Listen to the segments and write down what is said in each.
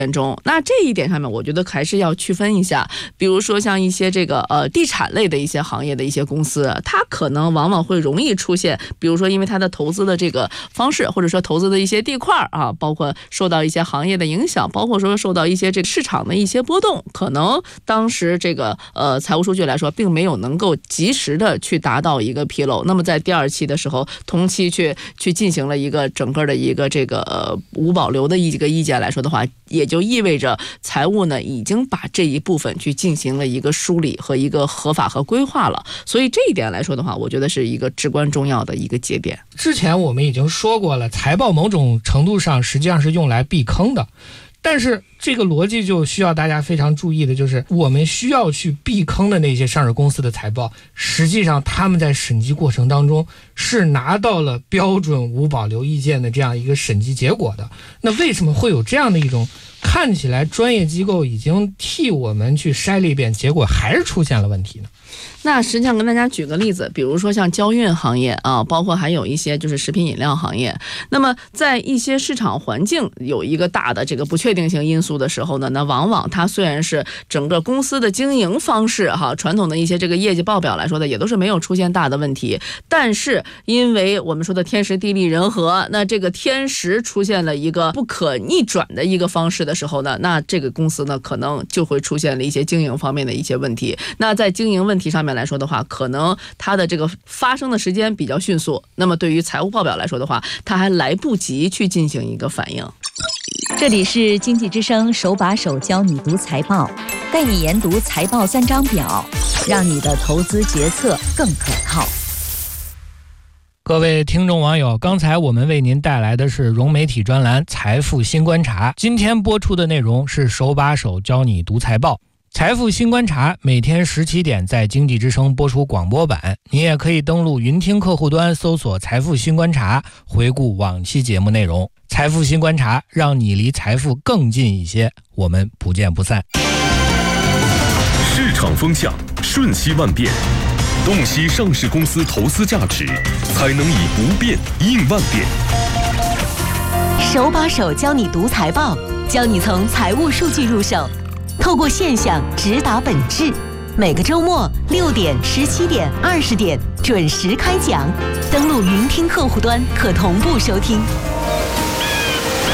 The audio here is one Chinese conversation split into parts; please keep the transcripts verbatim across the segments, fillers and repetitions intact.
中。那这一点上面我觉得还是要区分一下，比如说像一些这个呃地产类的一些行业的一些公司，它可能往往会容易出现，比如说因为它的投资的这个方式，或者说投资的一些地块啊，包括受到一些行业的影响，包括说受到一些这个市场的一些波动，可能当时这个呃财务数据来说并没有能够及时的去达到一个披露，那么在第二期的时候同期去去进行了一个整个的一个这个呃无保留的一个意见来说的话，也就意味着财务呢已经把这一部分去进行了一个梳理和一个合法和规划了，所以这一点来说的话，我觉得是一个至关重要的一个节点。 之前我们已经说过了，财报某种程度上实际上是用来避坑的，但是这个逻辑就需要大家非常注意的，就是我们需要去避坑的那些上市公司的财报，实际上他们在审计过程当中是拿到了标准无保留意见的这样一个审计结果的。那为什么会有这样的一种看起来专业机构已经替我们去筛了一遍，结果还是出现了问题呢？ 那实际上跟大家举个例子，比如说像交运行业啊，包括还有一些就是食品饮料行业，那么在一些市场环境有一个大的这个不确定性因素的时候呢，那往往它虽然是整个公司的经营方式哈，传统的一些这个业绩报表来说的也都是没有出现大的问题，但是因为我们说的天时地利人和，那这个天时出现了一个不可逆转的一个方式的时候呢，那这个公司呢可能就会出现了一些经营方面的一些问题。那在经营问题上面来说的话，可能它的这个发生的时间比较迅速，那么对于财务报表来说的话，它还来不及去进行一个反应。 这里是经济之声手把手教你读财报，带你研读财报三张表，让你的投资决策更可靠。 各位听众网友，刚才我们为您带来的是融媒体专栏财富新观察，今天播出的内容是手把手教你读财报。财富新观察每天十七点在经济之声播出广播版，你也可以登录云听客户端搜索财富新观察，回顾往期节目内容。财富新观察，让你离财富更近一些，我们不见不散。 市场风向瞬息万变，洞悉上市公司投资价值，才能以不变应万变。 手把手教你读财报，教你从财务数据入手，透过现象直达本质。每个周末六点、十七点、二十点准时开讲，登录云听客户端可同步收听。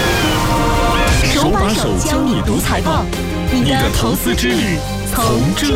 手把手教你读财报，你的投资之旅从这